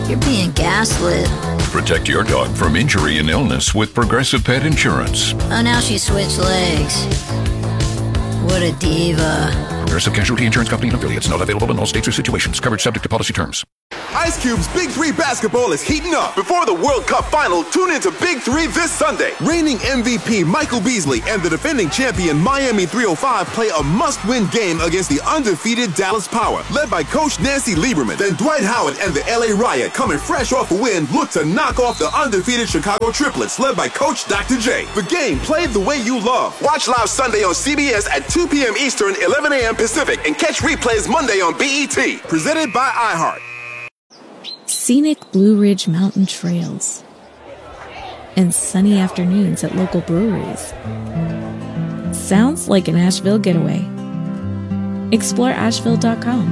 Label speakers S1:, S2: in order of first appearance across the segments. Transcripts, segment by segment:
S1: You're being gaslit.
S2: Protect your dog from injury and illness with Progressive Pet Insurance.
S1: Oh, now she switched legs. What a diva.
S2: Progressive Casualty Insurance Company and affiliates. Not available in all states or situations. Coverage subject to policy terms.
S3: Ice Cube's Big 3 basketball is heating up. Before the World Cup final, tune into Big 3 this Sunday. Reigning MVP Michael Beasley and the defending champion Miami 305 play a must-win game against the undefeated Dallas Power, led by Coach Nancy Lieberman. Then Dwight Howard and the LA Riot, coming fresh off a win, look to knock off the undefeated Chicago Triplets, led by Coach Dr. J. The game played the way you love. Watch live Sunday on CBS at 2 p.m. Eastern, 11 a.m. Pacific, and catch replays Monday on BET. Presented by iHeart.
S4: Scenic Blue Ridge Mountain trails, and sunny afternoons at local breweries. Sounds like an Asheville getaway. Explore Asheville.com.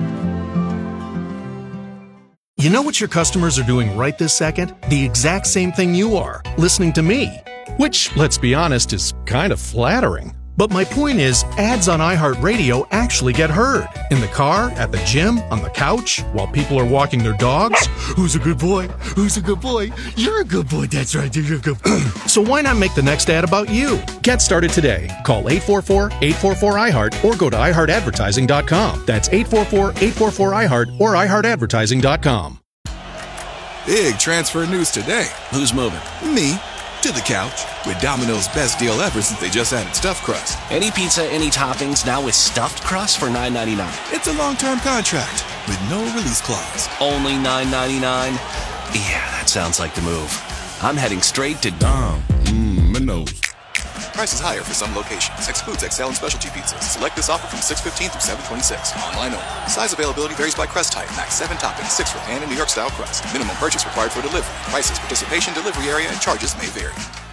S5: You know what your customers are doing right this second? The exact same thing you are, listening to me. Which, let's be honest, is kind of flattering. But my point is, ads on iHeartRadio actually get heard. In the car, at the gym, on the couch, while people are walking their dogs. Who's a good boy? Who's a good boy? You're a good boy, that's right, you're a good boy. So why not make the next ad about you? Get started today. Call 844-844-iHeart or go to iHeartAdvertising.com. That's 844-844-iHeart or iHeartAdvertising.com.
S6: Big transfer news today.
S7: Who's moving?
S6: Me. To the couch with Domino's best deal ever since they just added stuffed crust.
S7: Any pizza, any toppings, now with stuffed crust for $9.99.
S6: It's a long-term contract with no release clause.
S7: Only $9.99? Yeah, that sounds like the move. I'm heading straight to
S6: my nose. Price is higher for some locations. Excludes XL and specialty pizzas. Select this offer from 6/15 through 7/26. Online only. Size availability varies by crust type. Max 7 toppings, 6 for pan and New York style crust. Minimum purchase required for delivery. Prices, participation, delivery area, and charges may vary.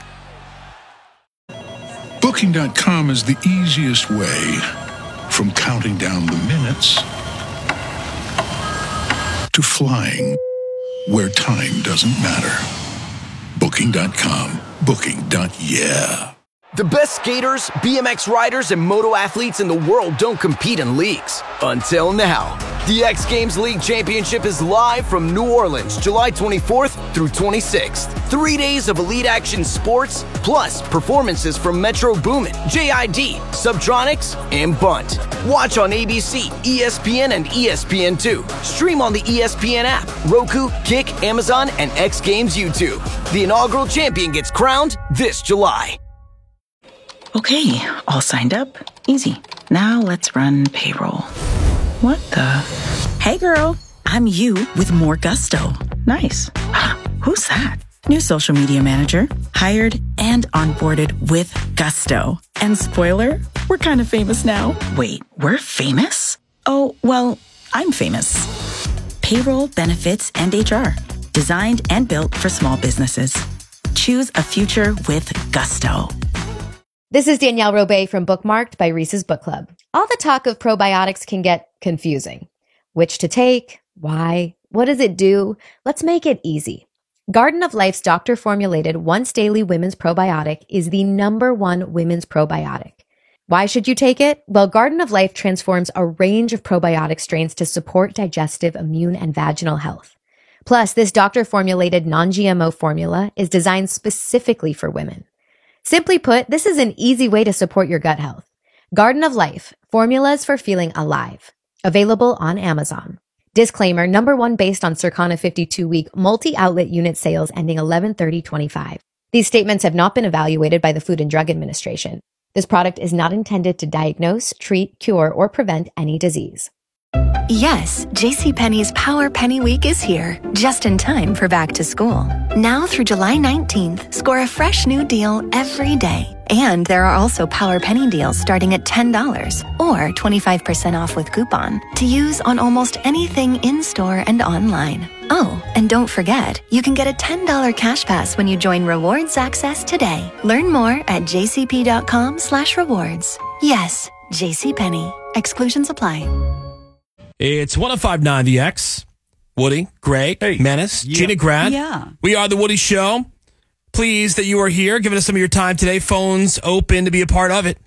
S8: Booking.com is the easiest way from counting down the minutes to flying where time doesn't matter. Booking.com. Booking.yeah.
S9: The best skaters, BMX riders, and moto athletes in the world don't compete in leagues. Until now. The X Games League Championship is live from New Orleans, July 24th through 26th. 3 days of elite action sports, plus performances from Metro Boomin, JID, Subtronics, and Bunt. Watch on ABC, ESPN, and ESPN2. Stream on the ESPN app, Roku, Kick, Amazon, and X Games YouTube. The inaugural champion gets crowned this July.
S10: Okay, all signed up. Easy. Now let's run payroll. What the? Hey girl, I'm you with more gusto. Nice. Who's that? New social media manager. Hired and onboarded with gusto. And spoiler, we're kind of famous now. Wait, we're famous? Oh, well, I'm famous. Payroll, benefits, and HR. Designed and built for small businesses. Choose a future with gusto.
S11: This is Danielle Robay from Bookmarked by Reese's Book Club. All the talk of probiotics can get confusing. Which to take? Why? What does it do? Let's make it easy. Garden of Life's doctor-formulated once-daily women's probiotic is the #1 women's probiotic. Why should you take it? Well, Garden of Life transforms a range of probiotic strains to support digestive, immune, and vaginal health. Plus, this doctor-formulated non-GMO formula is designed specifically for women. Simply put, this is an easy way to support your gut health. Garden of Life, formulas for feeling alive. Available on Amazon. Disclaimer, #1 based on Circana 52-week multi-outlet unit sales ending 11/30/25. These statements have not been evaluated by the Food and Drug Administration. This product is not intended to diagnose, treat, cure, or prevent any disease.
S12: Yes, JCPenney's Power Penny Week is here, just in time for back to school. Now through July 19th, score a fresh new deal every day. And there are also Power Penny deals starting at $10 or 25% off with coupon to use on almost anything in-store and online. Oh, and don't forget, you can get a $10 cash pass when you join Rewards Access today. Learn more at jcp.com/rewards. Yes, JCPenney. Exclusions apply.
S13: It's 105.9 The X. Woody, Greg, Menace, Gina Grad.
S14: Yeah.
S13: We are The Woody Show. Pleased that you are here, giving us some of your time today. Phones open to be a part of it.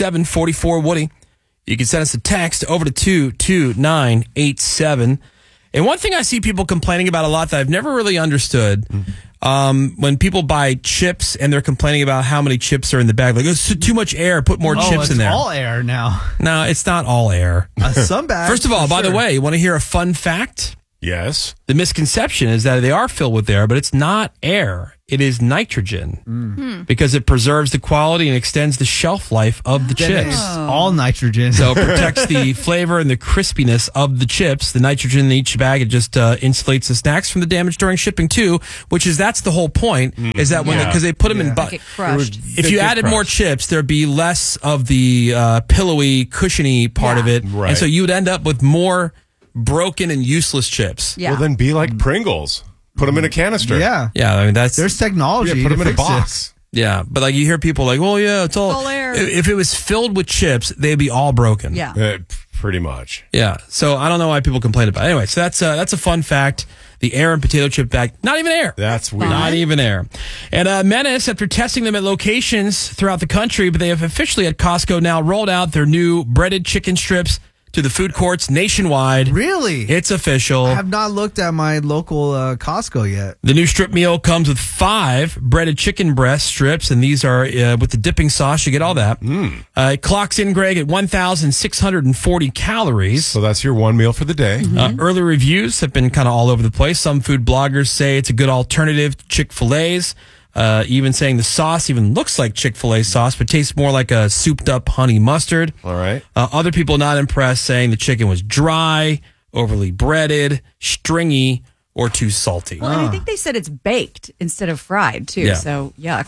S13: 877-44-WOODY. You can send us a text over to 22987. And one thing I see people complaining about a lot that I've never really understood, when people buy chips and they're complaining about how many chips are in the bag, like, it's too much air, put more chips in there.
S14: It's all air now.
S13: No, it's not all air.
S14: Some bags.
S13: First of all, by the way, you want to hear a fun fact?
S15: Yes.
S13: The misconception is that they are filled with air, but it's not air. It is nitrogen because it preserves the quality and extends the shelf life of the chips.
S14: All nitrogen.
S13: So it protects the flavor and the crispiness of the chips. The nitrogen in each bag, it just insulates the snacks from the damage during shipping too, that's the whole point, is that because they put them in...
S16: Get crushed.
S13: If you added more chips, there'd be less of the pillowy, cushiony part of it.
S15: Right.
S13: And so you would end up with more broken and useless chips.
S16: Yeah.
S15: Well, then be like Pringles. Put them in a canister.
S14: Yeah.
S13: Yeah, I mean,
S14: there's technology.
S15: Put them in a
S14: fix
S15: box.
S13: Yeah, but like you hear people like, well, yeah, it's all
S16: air.
S13: If it was filled with chips, they'd be all broken.
S16: Yeah.
S15: Pretty much.
S13: Yeah. So I don't know why people complain about it. Anyway, so that's a fun fact. The air and potato chip bag, not even air.
S15: That's weird.
S13: Not even air. And Menace, after testing them at locations throughout the country, but they have officially at Costco now rolled out their new breaded chicken strips to the food courts nationwide.
S14: Really?
S13: It's official.
S14: I have not looked at my local Costco yet.
S13: The new strip meal comes with 5 breaded chicken breast strips, and these are with the dipping sauce. You get all that. It clocks in, Greg, at 1,640 calories.
S15: So that's your one meal for the day.
S13: Early reviews have been kind of all over the place. Some food bloggers say it's a good alternative to Chick-fil-A's. Even saying the sauce even looks like Chick-fil-A sauce, but tastes more like a souped-up honey mustard.
S15: All right.
S13: Other people not impressed, saying the chicken was dry, overly breaded, stringy, or too salty.
S16: Well, and I think they said it's baked instead of fried, too,
S13: Yeah.
S16: so yuck.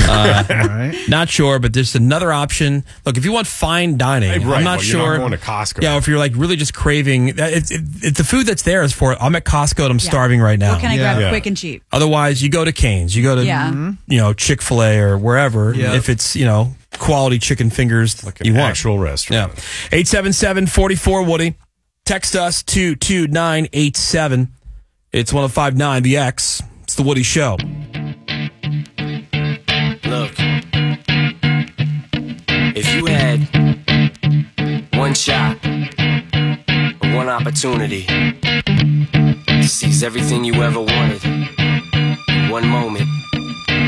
S13: Not sure, but there's another option. Look, if you want fine dining,
S15: Right,
S13: I'm not
S15: well,
S13: sure.
S15: you're not going to Costco.
S13: Yeah, if you're like really just craving, it's the food that's there is for. I'm at Costco and I'm starving right now.
S16: What can I grab quick and cheap?
S13: Otherwise, you go to Cane's, you go to Chick-fil-A or wherever. If it's quality chicken fingers,
S15: like an
S13: you want
S15: actual restaurant.
S13: Yeah, 877-44 Woody. Text us 22987. It's 105.9 The X. It's the Woody Show.
S17: Look, if you had one shot, one opportunity to seize everything you ever wanted in one moment,